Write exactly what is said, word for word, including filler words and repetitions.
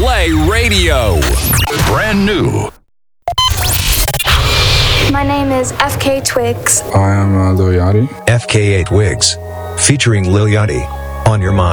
Play Radio. Brand new. My name is F K Twigs. I am uh, Lil Yachty. F K A Twigs, featuring Lil Yachty, On Your Mind.